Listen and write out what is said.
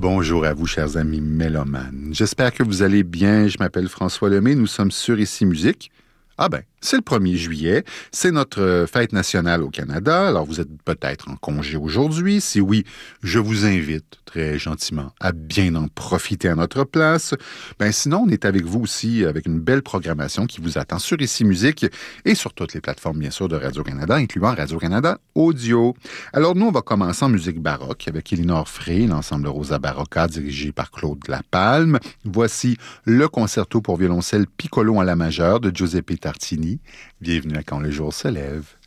Bonjour à vous, chers amis mélomanes. J'espère que vous allez bien. Je m'appelle François Lemay. Nous sommes sur Ici Musique. Ah ben, c'est le 1er juillet. C'est notre fête nationale au Canada. Alors, vous êtes peut-être en congé aujourd'hui. Si oui, je vous invite très gentiment à bien en profiter à notre place. Ben, sinon, on est avec vous aussi avec une belle programmation qui vous attend sur Ici Musique et sur toutes les plateformes, bien sûr, de Radio-Canada, incluant Radio-Canada Audio. Alors, nous, on va commencer en musique baroque avec Elinor Frey, l'ensemble Rosa Barocca, dirigé par Claude Lapalme. Voici le concerto pour violoncelle piccolo à la majeure de Giuseppe Tartini. Bienvenue à Quand le jour se lève.